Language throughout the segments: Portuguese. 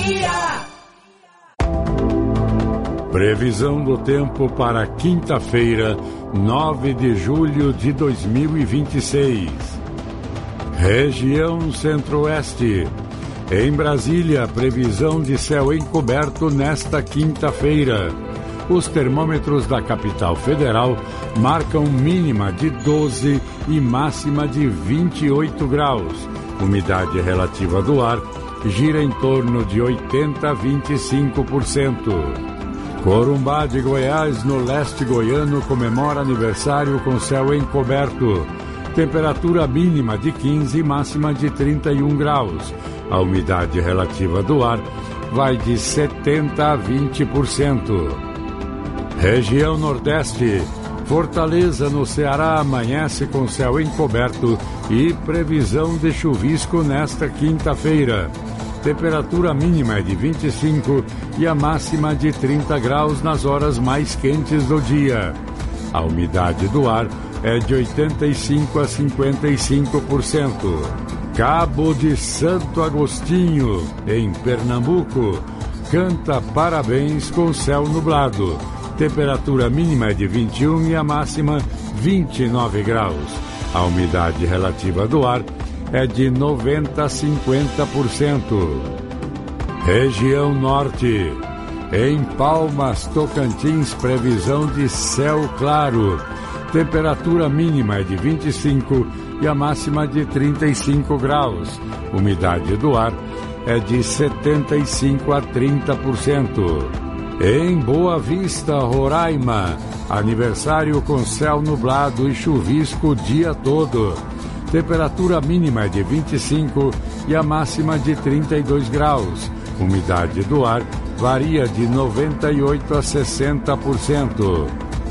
Previsão do tempo para quinta-feira, 9 de julho de 2026. Região Centro-Oeste. Em Brasília, previsão de céu encoberto nesta quinta-feira. Os termômetros da capital federal marcam mínima de 12 e máxima de 28 graus. Umidade relativa do ar gira em torno de 80 a 25%. Corumbá de Goiás, no leste goiano, comemora aniversário com céu encoberto. Temperatura mínima de 15 e máxima de 31 graus. A umidade relativa do ar vai de 70 a 20%. Região Nordeste. Fortaleza, no Ceará, amanhece com céu encoberto e previsão de chuvisco nesta quinta-feira. Temperatura mínima é de 25 e a máxima de 30 graus nas horas mais quentes do dia. A umidade do ar é de 85 a 55%. Cabo de Santo Agostinho, em Pernambuco, canta parabéns com céu nublado. Temperatura mínima é de 21 e a máxima 29 graus. A umidade relativa do ar é de 90 a 50%. Região Norte. Em Palmas, Tocantins, previsão de céu claro. Temperatura mínima é de 25 e a máxima de 35 graus. Umidade do ar é de 75 a 30%. Em Boa Vista, Roraima, aniversário com céu nublado e chuvisco o dia todo. Temperatura mínima é de 25 e a máxima de 32 graus. Umidade do ar varia de 98 a 60%.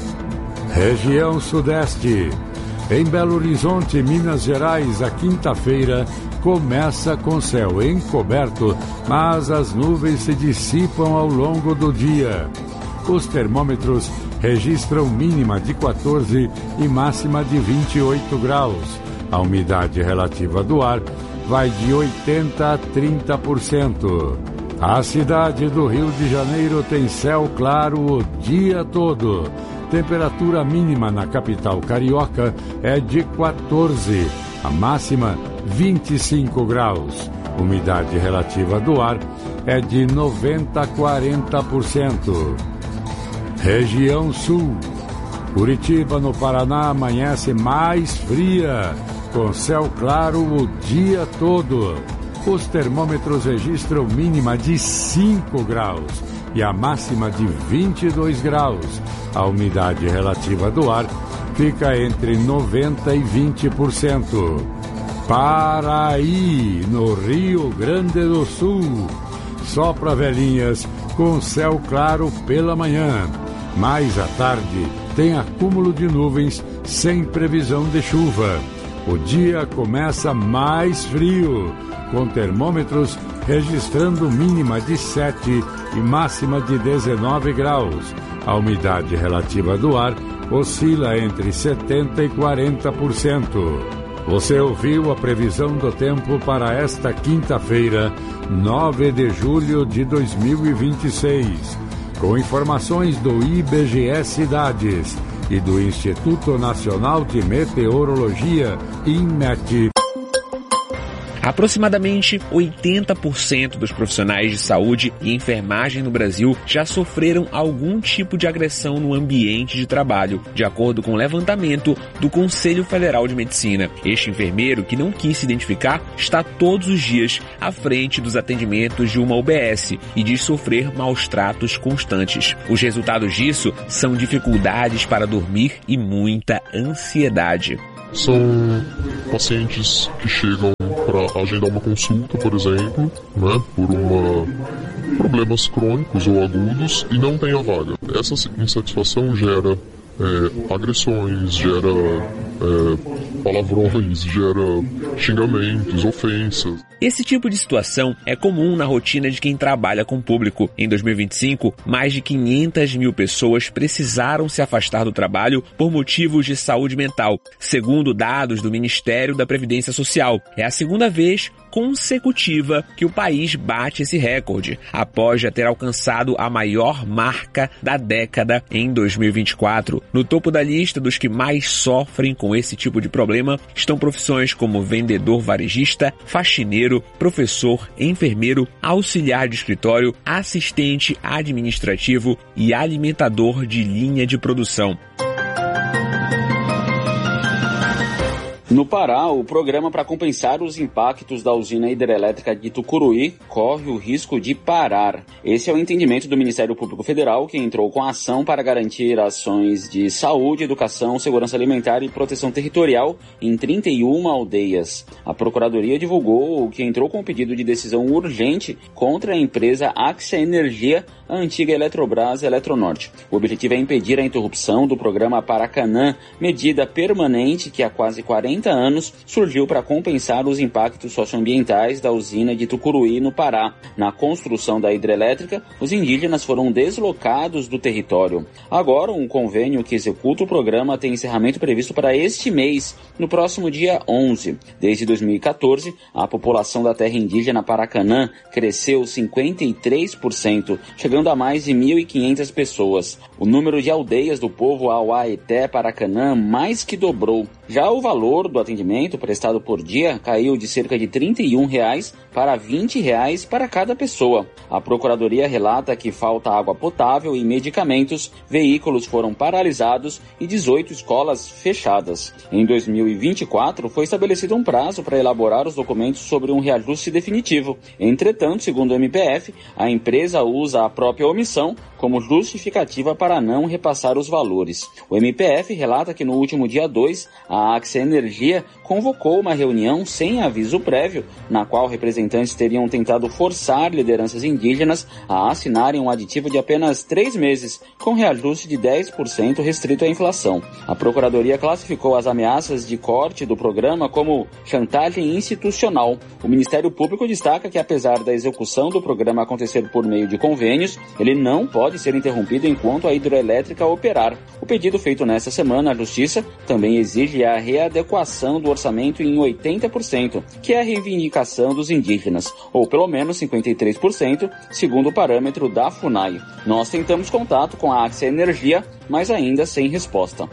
Região Sudeste. Em Belo Horizonte, Minas Gerais, a quinta-feira começa com céu encoberto, mas as nuvens se dissipam ao longo do dia. Os termômetros registram mínima de 14 e máxima de 28 graus. A umidade relativa do ar vai de 80 a 30%. A cidade do Rio de Janeiro tem céu claro o dia todo. Temperatura mínima na capital carioca é de 14, a máxima 25 graus. Umidade relativa do ar é de 90 a 40%. Região Sul. Curitiba, no Paraná, amanhece mais fria, com céu claro o dia todo. Os termômetros registram mínima de 5 graus e a máxima de 22 graus. A umidade relativa do ar fica entre 90 e 20%. Paraí, no Rio Grande do Sul. Sopra velhinhas com céu claro pela manhã. Mais à tarde tem acúmulo de nuvens sem previsão de chuva. O dia começa mais frio, com termômetros registrando mínima de 7 e máxima de 19 graus. A umidade relativa do ar oscila entre 70% e 40%. Você ouviu a previsão do tempo para esta quinta-feira, 9 de julho de 2026. Com informações do IBGE Cidades e do Instituto Nacional de Meteorologia, INMET. Aproximadamente 80% dos profissionais de saúde e enfermagem no Brasil já sofreram algum tipo de agressão no ambiente de trabalho, de acordo com o levantamento do Conselho Federal de Medicina. Este enfermeiro, que não quis se identificar, está todos os dias à frente dos atendimentos de uma UBS e diz sofrer maus-tratos constantes. Os resultados disso são dificuldades para dormir e muita ansiedade. São pacientes que chegam para agendar uma consulta, por exemplo, né, por problemas crônicos ou agudos e não tem a vaga. Essa insatisfação gera agressões, gera palavrões, gera xingamentos, ofensas. Esse tipo de situação é comum na rotina de quem trabalha com o público. Em 2025, mais de 500 mil pessoas precisaram se afastar do trabalho por motivos de saúde mental, segundo dados do Ministério da Previdência Social. É a segunda vez consecutiva que o país bate esse recorde, após já ter alcançado a maior marca da década em 2024. No topo da lista dos que mais sofrem com esse tipo de problema estão profissões como vendedor varejista, faxineiro, professor, enfermeiro, auxiliar de escritório, assistente administrativo e alimentador de linha de produção. No Pará, o programa para compensar os impactos da usina hidrelétrica de Tucuruí corre o risco de parar. Esse é o entendimento do Ministério Público Federal, que entrou com a ação para garantir ações de saúde, educação, segurança alimentar e proteção territorial em 31 aldeias. A Procuradoria divulgou que entrou com um pedido de decisão urgente contra a empresa Axia Energia, a antiga Eletrobras Eletronorte. O objetivo é impedir a interrupção do programa Paracanã, medida permanente que há quase 40 anos surgiu para compensar os impactos socioambientais da usina de Tucuruí, no Pará. Na construção da hidrelétrica, os indígenas foram deslocados do território. Agora, um convênio que executa o programa tem encerramento previsto para este mês, no próximo dia 11. Desde 2014, a população da terra indígena Paracanã cresceu 53%, chegando a mais de 1.500 pessoas. O número de aldeias do povo Auaeté Paracanã mais que dobrou. Já o valor do atendimento prestado por dia caiu de cerca de R$ 31 para R$ 20 para cada pessoa. A Procuradoria relata que falta água potável e medicamentos, veículos foram paralisados e 18 escolas fechadas. Em 2024, foi estabelecido um prazo para elaborar os documentos sobre um reajuste definitivo. Entretanto, segundo o MPF, a empresa usa a própria omissão como justificativa para não repassar os valores. O MPF relata que no último dia 2, a Axia Energia convocou uma reunião sem aviso prévio, na qual representantes teriam tentado forçar lideranças indígenas a assinarem um aditivo de apenas 3 meses, com reajuste de 10% restrito à inflação. A Procuradoria classificou as ameaças de corte do programa como chantagem institucional. O Ministério Público destaca que, apesar da execução do programa acontecer por meio de convênios, ele não pode ser interrompido enquanto a hidrelétrica operar. O pedido feito nesta semana à Justiça também exige a readequação do orçamento em 80%, que é a reivindicação dos indígenas, ou pelo menos 53%, segundo o parâmetro da FUNAI. Nós tentamos contato com a Axia Energia, mas ainda sem resposta.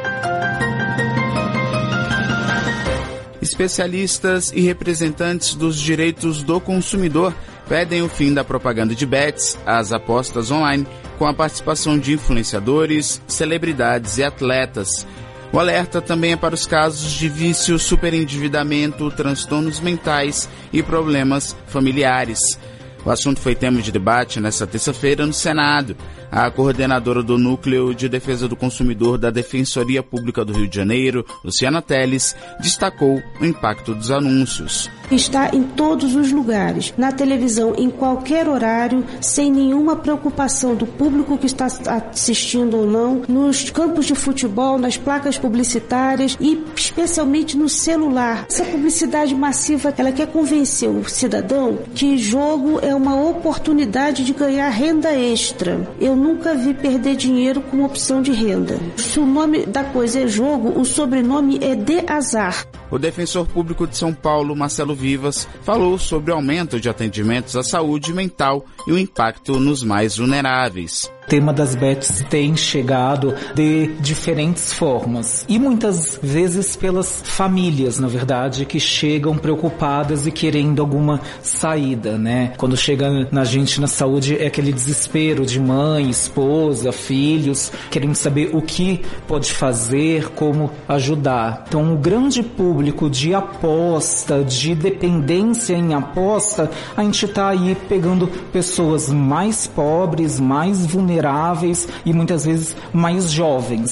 Especialistas e representantes dos direitos do consumidor pedem o fim da propaganda de bets, as apostas online, com a participação de influenciadores, celebridades e atletas. O alerta também é para os casos de vício, superendividamento, transtornos mentais e problemas familiares. O assunto foi tema de debate nesta terça-feira no Senado. A coordenadora do Núcleo de Defesa do Consumidor da Defensoria Pública do Rio de Janeiro, Luciana Teles, destacou o impacto dos anúncios. Está em todos os lugares, na televisão, em qualquer horário, sem nenhuma preocupação do público que está assistindo ou não, nos campos de futebol, nas placas publicitárias e especialmente no celular. Essa publicidade massiva, ela quer convencer o cidadão que jogo é uma oportunidade de ganhar renda extra. Eu nunca vi perder dinheiro como opção de renda. Se o nome da coisa é jogo, o sobrenome é de azar. O defensor público de São Paulo, Marcelo Vivas, falou sobre o aumento de atendimentos à saúde mental e o impacto nos mais vulneráveis. O tema das bets tem chegado de diferentes formas e muitas vezes pelas famílias, na verdade, que chegam preocupadas e querendo alguma saída, né? Quando chega na gente na saúde é aquele desespero de mãe, esposa, filhos, querendo saber o que pode fazer, como ajudar. Então, o grande público de aposta, de dependência em aposta, a gente está aí pegando pessoas mais pobres, mais vulneráveis e muitas vezes mais jovens.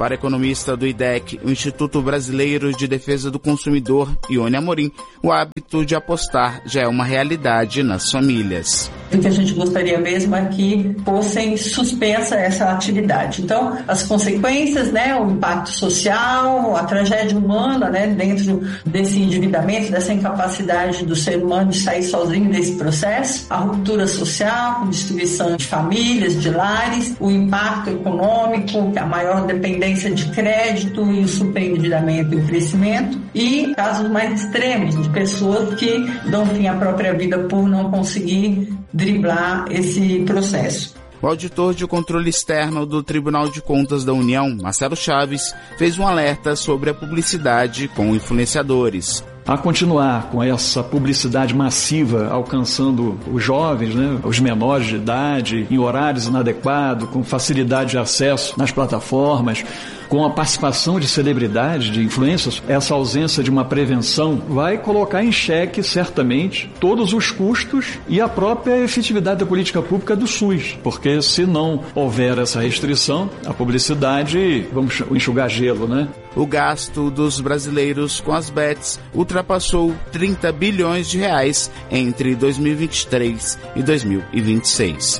Para a economista do IDEC, o Instituto Brasileiro de Defesa do Consumidor, Ione Amorim, o hábito de apostar já é uma realidade nas famílias. O que a gente gostaria mesmo é que fossem suspensa essa atividade. Então, as consequências, o impacto social, a tragédia humana, dentro desse endividamento, dessa incapacidade do ser humano de sair sozinho desse processo, a ruptura social, destruição de famílias, de lares, o impacto econômico, a maior dependência de crédito e o superendividamento e o crescimento, e casos mais extremos de pessoas que dão fim à própria vida por não conseguir driblar esse processo. O auditor de controle externo do Tribunal de Contas da União, Marcelo Chaves, fez um alerta sobre a publicidade com influenciadores. A continuar com essa publicidade massiva alcançando os jovens, os menores de idade, em horários inadequados, com facilidade de acesso nas plataformas, com a participação de celebridades, de influencers, essa ausência de uma prevenção vai colocar em xeque, certamente, todos os custos e a própria efetividade da política pública do SUS. Porque se não houver essa restrição, a publicidade, vamos enxugar gelo, O gasto dos brasileiros com as bets ultrapassou 30 bilhões de reais entre 2023 e 2026.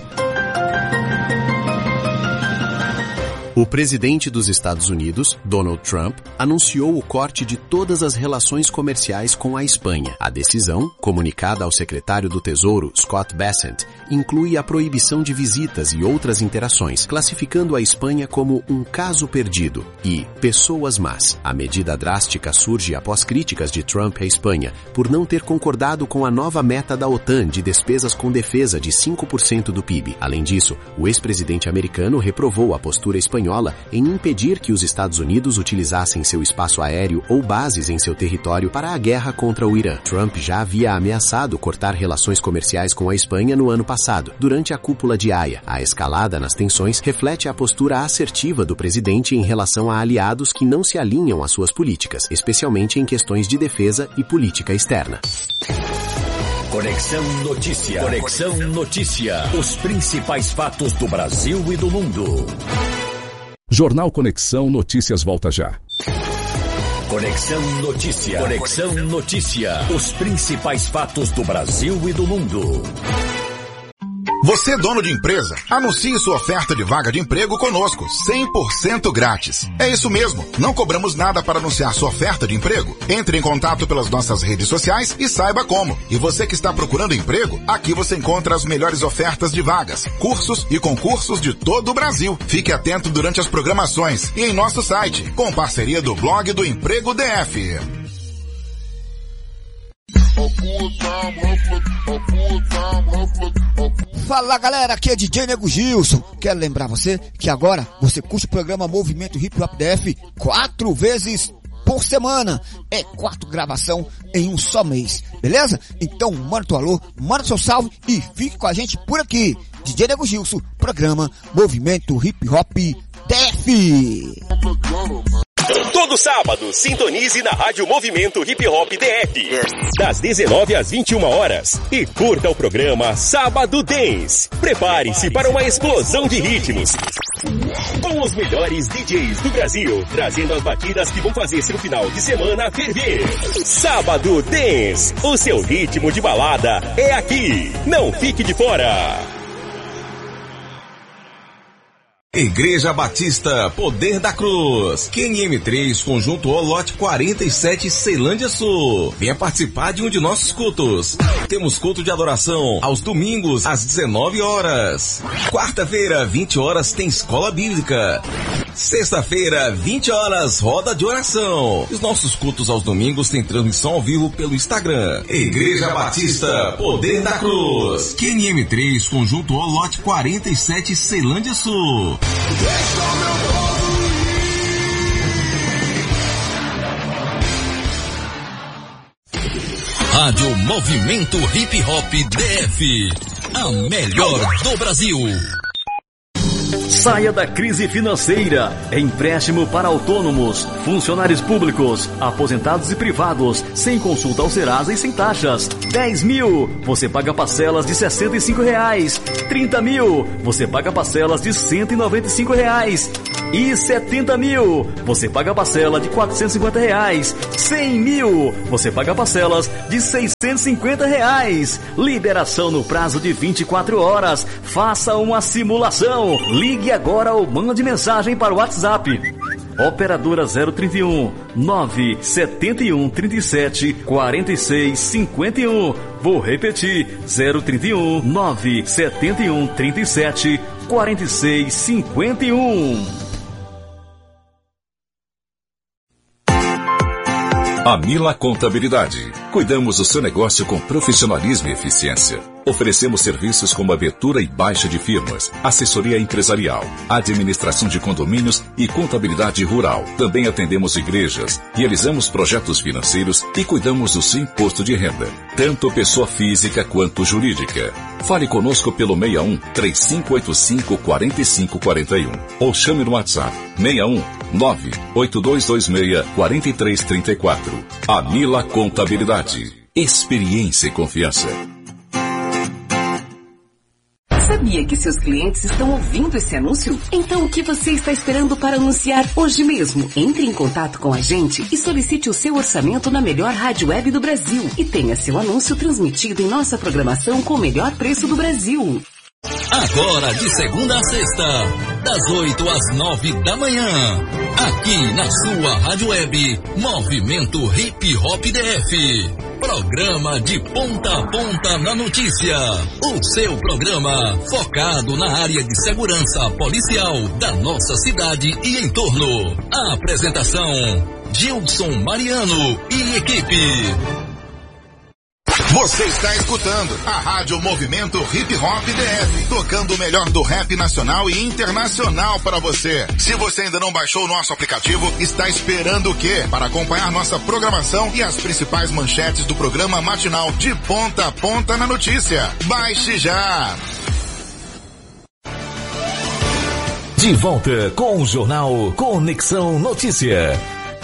O presidente dos Estados Unidos, Donald Trump, anunciou o corte de todas as relações comerciais com a Espanha. A decisão, comunicada ao secretário do Tesouro, Scott Bessent, inclui a proibição de visitas e outras interações, classificando a Espanha como um caso perdido e pessoas más. A medida drástica surge após críticas de Trump à Espanha por não ter concordado com a nova meta da OTAN de despesas com defesa de 5% do PIB. Além disso, o ex-presidente americano reprovou a postura espanhola em impedir que os Estados Unidos utilizassem seu espaço aéreo ou bases em seu território para a guerra contra o Irã. Trump já havia ameaçado cortar relações comerciais com a Espanha no ano passado, durante a cúpula de Haia. A escalada nas tensões reflete a postura assertiva do presidente em relação a aliados que não se alinham às suas políticas, especialmente em questões de defesa e política externa. Conexão Notícia. Conexão Notícia. Os principais fatos do Brasil e do mundo. Jornal Conexão Notícias volta já. Conexão Notícia. Conexão Notícia. Os principais fatos do Brasil e do mundo. Você é dono de empresa? Anuncie sua oferta de vaga de emprego conosco, 100% grátis. É isso mesmo, não cobramos nada para anunciar sua oferta de emprego. Entre em contato pelas nossas redes sociais e saiba como. E você que está procurando emprego, aqui você encontra as melhores ofertas de vagas, cursos e concursos de todo o Brasil. Fique atento durante as programações e em nosso site, com parceria do blog do Emprego DF. Fala galera, aqui é DJ Nego Gilson. Quero lembrar você que agora você curte o programa Movimento Hip Hop DF 4 vezes por semana. É 4 gravação em um só mês, beleza? Então manda teu alô, manda seu salve e fique com a gente por aqui. DJ Nego Gilson, programa Movimento Hip Hop DF. Todo sábado, sintonize na Rádio Movimento Hip Hop DF, das 19 às 21 horas, e curta o programa Sábado Dance. Prepare-se para uma explosão de ritmos, com os melhores DJs do Brasil, trazendo as batidas que vão fazer seu final de semana ferver. Sábado Dance, o seu ritmo de balada é aqui. Não fique de fora. Igreja Batista Poder da Cruz, QNM3, Conjunto O, lote 47, Ceilândia Sul. Venha participar de um de nossos cultos. Temos culto de adoração aos domingos, às 19 horas. Quarta-feira, 20 horas, tem escola bíblica. Sexta-feira, 20 horas, roda de oração. Os nossos cultos aos domingos têm transmissão ao vivo pelo Instagram. Igreja Batista Poder da Cruz, QNM3, Conjunto O, lote 47, Ceilândia Sul. Rádio Movimento Hip Hop DF, a melhor do Brasil. Saia da crise financeira. Empréstimo para autônomos, funcionários públicos, aposentados e privados, sem consulta ao Serasa e sem taxas. 10 mil, você paga parcelas de R$ 65. 30 mil, você paga parcelas de R$ 195. E 70 mil, você paga parcela de R$ 450. 100 mil, você paga parcelas de R$ 650. Liberação no prazo de 24 horas. Faça uma simulação. Ligue agora ou mande mensagem para o WhatsApp. Operadora 031 971 37 46 51. Vou repetir: 031 971 37 46 51. Amila Contabilidade. Cuidamos do seu negócio com profissionalismo e eficiência. Oferecemos serviços como abertura e baixa de firmas, assessoria empresarial, administração de condomínios e contabilidade rural. Também atendemos igrejas, realizamos projetos financeiros e cuidamos do seu imposto de renda, tanto pessoa física quanto jurídica. Fale conosco pelo 61 3585 4541 ou chame no WhatsApp 61 98226 4334. Amila Contabilidade. Experiência e confiança. Sabia que seus clientes estão ouvindo esse anúncio? Então o que você está esperando para anunciar hoje mesmo? Entre em contato com a gente e solicite o seu orçamento na melhor rádio web do Brasil e tenha seu anúncio transmitido em nossa programação com o melhor preço do Brasil. Agora, de segunda a sexta, das 8 às 9 da manhã, aqui na sua rádio web, Movimento Hip Hop DF. Programa de ponta a ponta na notícia. O seu programa focado na área de segurança policial da nossa cidade e entorno. A apresentação: Gilson Mariano e equipe. Você está escutando a Rádio Movimento Hip Hop DF, tocando o melhor do rap nacional e internacional para você. Se você ainda não baixou o nosso aplicativo, está esperando o quê? Para acompanhar nossa programação e as principais manchetes do programa matinal de ponta a ponta na notícia. Baixe já! De volta com o jornal Conexão Notícia.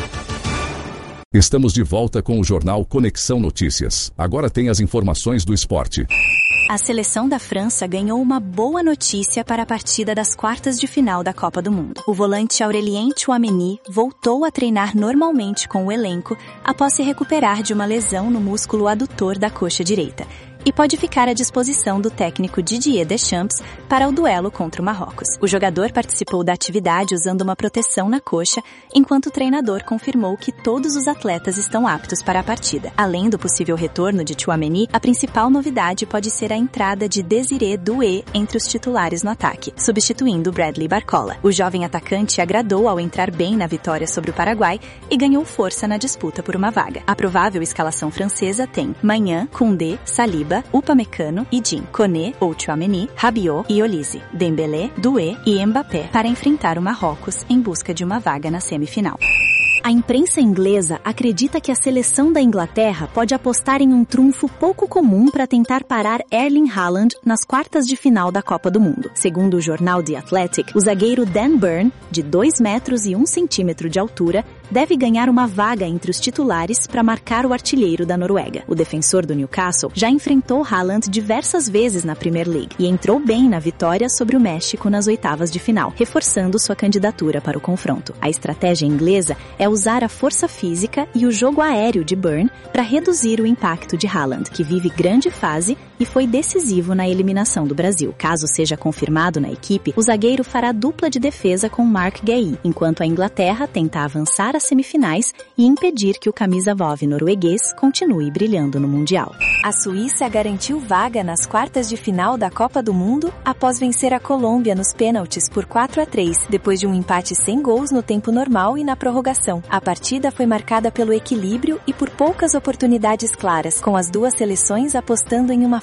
Estamos de volta com o jornal Conexão Notícias. Agora tem as informações do esporte. A seleção da França ganhou uma boa notícia para a partida das quartas de final da Copa do Mundo. O volante Aurélien Tchouaméni voltou a treinar normalmente com o elenco após se recuperar de uma lesão no músculo adutor da coxa direita e pode ficar à disposição do técnico Didier Deschamps para o duelo contra o Marrocos. O jogador participou da atividade usando uma proteção na coxa, enquanto o treinador confirmou que todos os atletas estão aptos para a partida. Além do possível retorno de Tchouaméni, a principal novidade pode ser a entrada de Désiré Doué entre os titulares no ataque, substituindo Bradley Barcola. O jovem atacante agradou ao entrar bem na vitória sobre o Paraguai e ganhou força na disputa por uma vaga. A provável escalação francesa tem Maignan, Koundé, Saliba, Upamecano, Idin, Koné ou Tchouaméni, Rabiot e Olise, Dembélé, Doué e Mbappé para enfrentar o Marrocos em busca de uma vaga na semifinal. A imprensa inglesa acredita que a seleção da Inglaterra pode apostar em um trunfo pouco comum para tentar parar Erling Haaland nas quartas de final da Copa do Mundo. Segundo o jornal The Athletic, o zagueiro Dan Burn, de 2 metros e 1 centímetro de altura, deve ganhar uma vaga entre os titulares para marcar o artilheiro da Noruega. O defensor do Newcastle já enfrentou Haaland diversas vezes na Premier League e entrou bem na vitória sobre o México nas oitavas de final, reforçando sua candidatura para o confronto. A estratégia inglesa é usar a força física e o jogo aéreo de Burn para reduzir o impacto de Haaland, que vive grande fase e foi decisivo na eliminação do Brasil. Caso seja confirmado na equipe, o zagueiro fará dupla de defesa com Mark Guehi, enquanto a Inglaterra tenta avançar às semifinais e impedir que o camisa 9 norueguês continue brilhando no Mundial. A Suíça garantiu vaga nas quartas de final da Copa do Mundo após vencer a Colômbia nos pênaltis por 4-3, depois de um empate sem gols no tempo normal e na prorrogação. A partida foi marcada pelo equilíbrio e por poucas oportunidades claras, com as duas seleções apostando em uma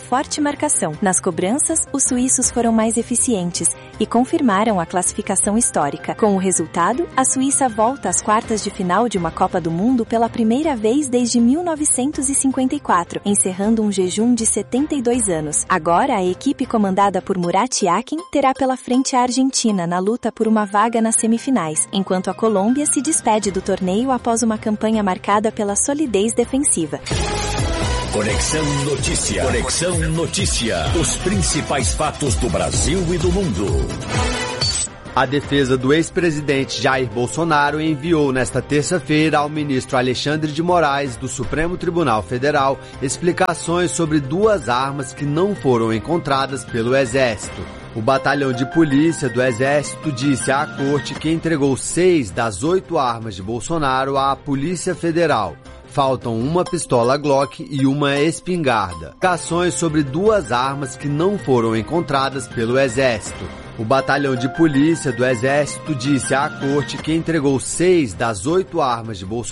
forte marcação. Nas cobranças, os suíços foram mais eficientes e confirmaram a classificação histórica. Com o resultado, a Suíça volta às quartas de final de uma Copa do Mundo pela primeira vez desde 1954, encerrando um jejum de 72 anos. Agora, a equipe comandada por Murat Yakin terá pela frente a Argentina na luta por uma vaga nas semifinais, enquanto a Colômbia se despede do torneio após uma campanha marcada pela solidez defensiva. Conexão Notícia. Conexão Notícia. Os principais fatos do Brasil e do mundo. A defesa do ex-presidente Jair Bolsonaro enviou nesta terça-feira ao ministro Alexandre de Moraes, do Supremo Tribunal Federal, explicações sobre 2 armas que não foram encontradas pelo Exército. O batalhão de polícia do Exército disse à corte que entregou 6 das 8 armas de Bolsonaro à Polícia Federal. Faltam uma pistola Glock e uma espingarda. Explicações sobre 2 armas que não foram encontradas pelo Exército. O batalhão de polícia do Exército disse à corte que entregou 6 das 8 armas de Bolsonaro